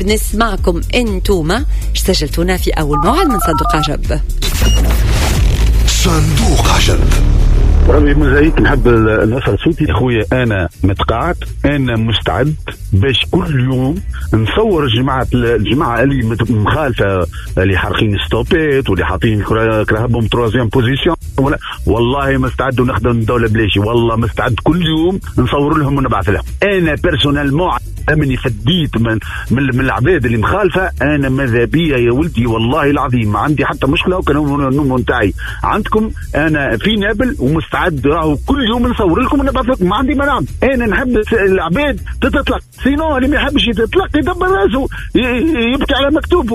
نسمعكم انتوما سجلتونا في أول موعد من صندوق عجب. صندوق عجب. ربي مزايك نحب نصل صوتي اخويا. انا متقاعد، انا مستعد باش كل يوم نصور الجماعه اللي مخالفه، اللي حارقين ستوبيت واللي حاطين كرهبهم تروازيام بوزيسيون. والله مستعد ونخدم الدوله بلاشي، والله مستعد كل يوم نصور لهم ونبعث لهم. انا بيرسونيلمون امني فديت من العباد اللي مخالفه. انا ماذا بيا يا ولدي والله العظيم ما عندي حتى مشكله، وكان النوم نتاعي عندكم انا في نابل ومستعد راهو كل يوم نصور لكم ونبعث لكم، ما عندي منع. انا نحب العباد تتطلق، سينو اللي ما يحبش يتطلق يدبر راسه يبكي على مكتوبه.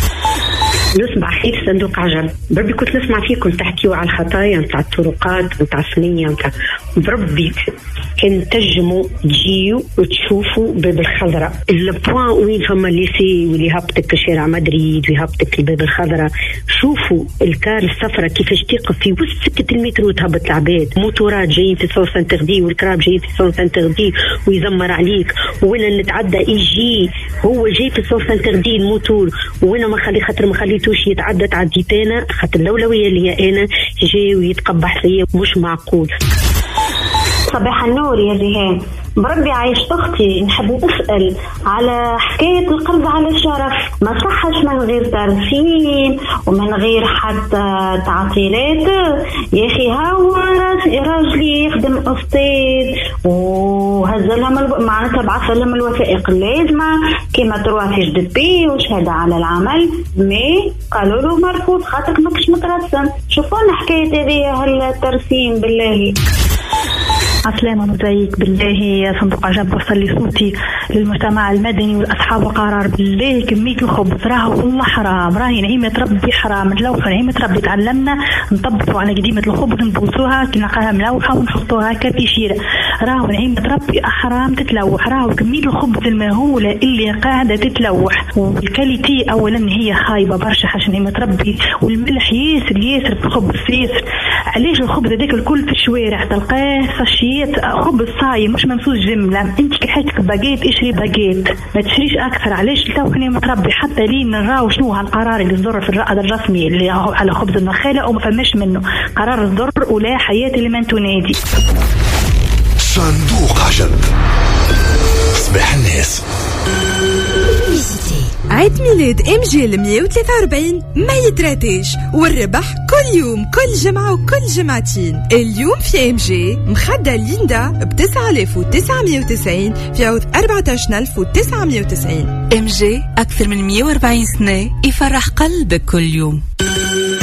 نسمع خير صندوق عجب. بربي كنت نسمع فيكم تحكيوا على الخطايا نتاع الطرقات نتاع الصينية نتاع بربي كان تجموا تجيوا وتشوفوا باب الخضراء البوان وين فما ليسي واللي هبطك شارع مدريد ويهبطك الباب الخضراء. شوفوا الكار الصفرة كيفاش تقف في وسط سكة المترو تهبط العباد، موتورات جايين في سون سانتردي والكراب جايين في سون سانتردي ويزمر عليك، وانا نتعدى يجي هو جاي في سون سانتردي الموتور وانا ما خلي خاطر ما خليتوش يتعدى تعديت انا خاطر الاولويه اللي هي انا جاي ويتقبح فيا مش معقول. صباح النور يا ريهان. بربي عايشت اختي نحب اسال على حكايه القبض على الشرف. ما صحش من غير ترسيم ومن غير حتى تعطيلات يا اخي. هاو راجلي يخدم استاذ وهزلهم معناتها بعث لهم الوثائق اللازمه كما تروح في جدد بي وشهاده على العمل، مي قالوا له مرفوض خاطرك ماكش مترسم. شوفوا لنا حكايه هذه الترسيم بالله. عسلامة مزايك بالله. صندوق عجب وصل لي صوتي للمجتمع المدني والأصحاب وقرار بالله. كمية الخبز راهو والله حرام، راهي نعيمة ربي حرام. نلوحوا نعيمة ربي تعلمنا نطبطوا على قديمة الخبز نبوسوها كي نلقاها ملوحة ونحطوها كبيشيرة. راهو نعيمة ربي حرام تتلوح. راهو كمية الخبز المهولة اللي قاعدة تتلوح والكاليتي أولا هي خايبة برشا حاش نعيمة ربي، والملح ياسر في الخبز ياسر. علاش الخبز هذاك الكل في الشوارع تلقاه ساشيات خبز صايم مش ممسوس جملة. انت كي حاجتك باجيت اشري باجيت ما تشريش اكثر. علاش توكني متربي حتى لين نراو شنو هالقرار اللي صدر في الرائد الرسمي اللي على خبز النخالة وما فماش منه قرار الضر ولا حياة لمن تنادي. صندوق عجب. صباح الناس. عيد ميلاد MG 143 ما يتراتيش، والربح كل يوم كل جمعة وكل جمعتين. اليوم في MG مخدة ليندا ب9990 في عوض 14990. MG أكثر من 140 سنة يفرح قلبك كل يوم.